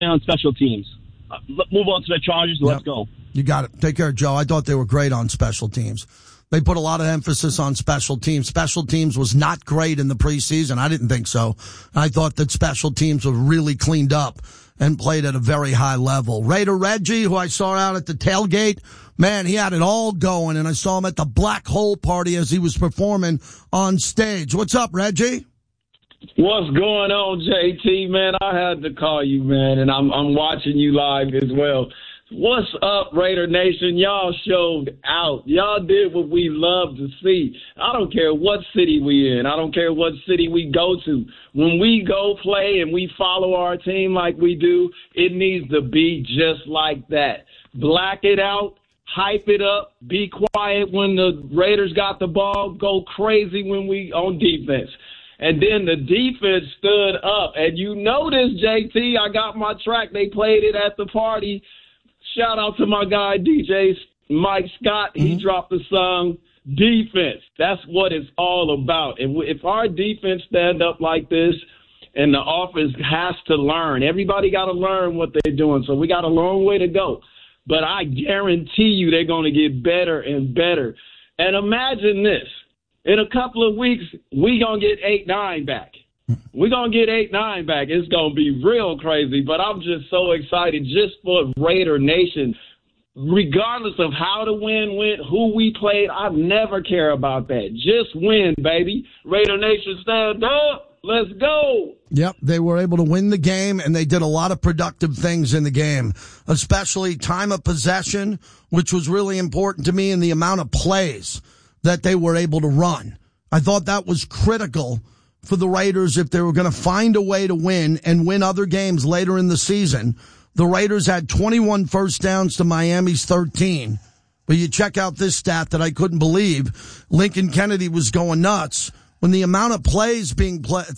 on special teams. Move on to the Chargers. Let's go. You got it. Take care, Joe. I thought they were great on special teams. They put a lot of emphasis on special teams. Special teams was not great in the preseason. I didn't think so. I thought that special teams were really cleaned up and played at a very high level. Raider Reggie, who I saw out at the tailgate, man, he had it all going, and I saw him at the Black Hole Party as he was performing on stage. What's up, Reggie? What's going on, JT, man? I had to call you, man, and I'm watching you live as well. What's up, Raider Nation? Y'all showed out. Y'all did what we love to see. I don't care what city we in. I don't care what city we go to. When we go play and we follow our team like we do, it needs to be just like that. Black it out. Hype it up. Be quiet when the Raiders got the ball. Go crazy when we on defense. And then the defense stood up. And you know this, JT. I got my track. They played it at the party. Shout out to my guy, DJ Mike Scott. He dropped the song Defense. That's what it's all about. And if our defense stand up like this, and the offense has to learn, everybody got to learn what they're doing. So we got a long way to go. But I guarantee you they're going to get better and better. And imagine this. In a couple of weeks, we going to get 8-9 back. We're going to get 8-9 back. It's going to be real crazy, but I'm just so excited just for Raider Nation. Regardless of how to win, who we played, I never care about that. Just win, baby. Raider Nation, stand up. Let's go. Yep, they were able to win the game, and they did a lot of productive things in the game, especially time of possession, which was really important to me, and the amount of plays that they were able to run. I thought that was critical for the Raiders if they were going to find a way to win and win other games later in the season. The Raiders had 21 first downs to Miami's 13. But you check out this stat that I couldn't believe. Lincoln Kennedy was going nuts when the amount of plays being played,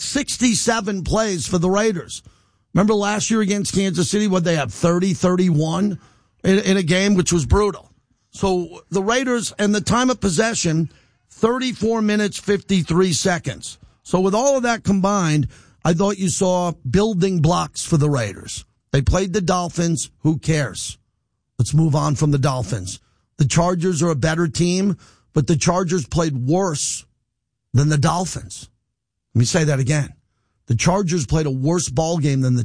67 plays for the Raiders. Remember last year against Kansas City, what they have 30, 31 in a game, which was brutal. So the Raiders and the time of possession, 34 minutes, 53 seconds. So with all of that combined, I thought you saw building blocks for the Raiders. They played the Dolphins. Who cares? Let's move on from the Dolphins. The Chargers are a better team, but the Chargers played worse than the Dolphins. Let me say that again. The Chargers played a worse ball game than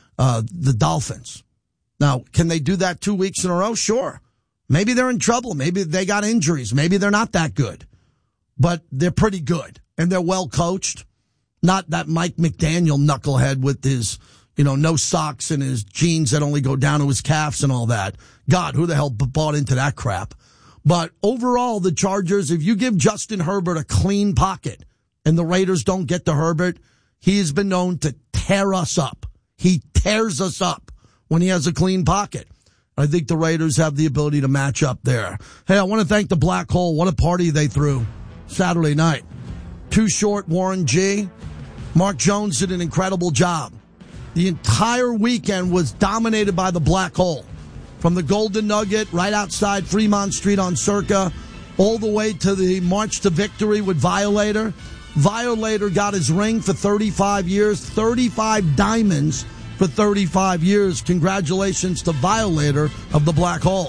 the Dolphins. Now, can they do that 2 weeks in a row? Sure. Maybe they're in trouble. Maybe they got injuries. Maybe they're not that good. But they're pretty good. And they're well coached. Not that Mike McDaniel knucklehead with his, no socks and his jeans that only go down to his calves and all that. God, who the hell bought into that crap? But overall, the Chargers, if you give Justin Herbert a clean pocket and the Raiders don't get to Herbert, he has been known to tear us up. He tears us up when he has a clean pocket. I think the Raiders have the ability to match up there. Hey, I want to thank the Black Hole. What a party they threw Saturday night. Too Short, Warren G. Mark Jones did an incredible job. The entire weekend was dominated by the Black Hole. From the Golden Nugget right outside Fremont Street on Circa, all the way to the March to Victory with Violator. Violator got his ring for 35 years, 35 diamonds for 35 years. Congratulations to Violator of the Black Hole.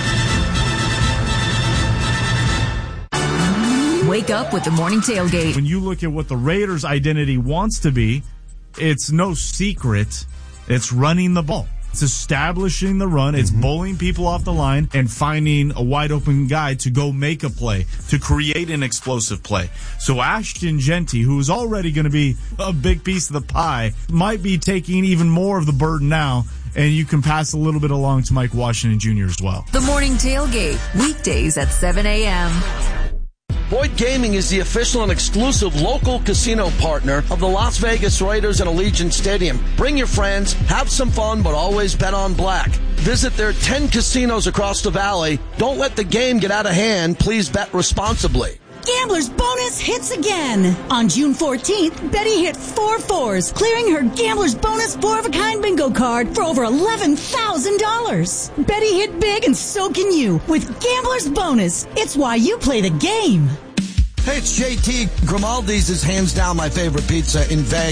Wake up with the morning tailgate. When you look at what the Raiders' identity wants to be, it's no secret. It's running the ball. It's establishing the run. It's bowling people off the line and finding a wide open guy to go make a play, to create an explosive play. So Ashton Jeanty, who is already going to be a big piece of the pie, might be taking even more of the burden now. And you can pass a little bit along to Mike Washington Jr. as well. The morning tailgate, weekdays at 7 a.m. Boyd Gaming is the official and exclusive local casino partner of the Las Vegas Raiders and Allegiant Stadium. Bring your friends, have some fun, but always bet on black. Visit their 10 casinos across the valley. Don't let the game get out of hand. Please bet responsibly. Gambler's Bonus hits again. On June 14th, Betty hit 4 fours, clearing her Gambler's Bonus 4-of-a-kind bingo card for over $11,000. Betty hit big, and so can you with Gambler's Bonus. It's why you play the game. Hey, it's JT. Grimaldi's is hands down my favorite pizza in Vegas.